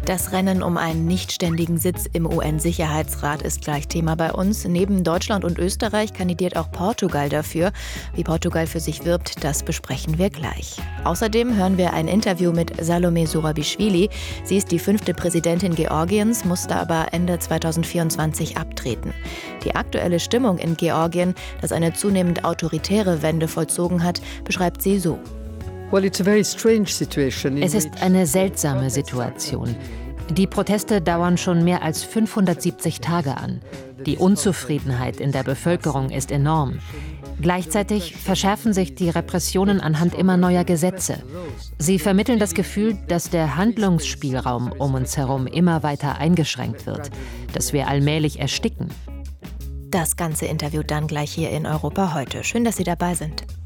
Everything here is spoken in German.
Das Rennen um einen nichtständigen Sitz im UN-Sicherheitsrat ist gleich Thema bei uns. Neben Deutschland und Österreich kandidiert auch Portugal dafür. Wie Portugal für sich wirbt, das besprechen wir gleich. Außerdem hören wir ein Interview mit Salome Zurabišvili. Sie ist die 5. Präsidentin Georgiens, musste aber Ende 2024 abtreten. Die aktuelle Stimmung in Georgien, das eine zunehmend autoritäre Wende vollzogen hat, beschreibt sie so. Es ist eine seltsame Situation. Die Proteste dauern schon mehr als 570 Tage an. Die Unzufriedenheit in der Bevölkerung ist enorm. Gleichzeitig verschärfen sich die Repressionen anhand immer neuer Gesetze. Sie vermitteln das Gefühl, dass der Handlungsspielraum um uns herum immer weiter eingeschränkt wird, dass wir allmählich ersticken. Das ganze Interview dann gleich hier in Europa heute. Schön, dass Sie dabei sind.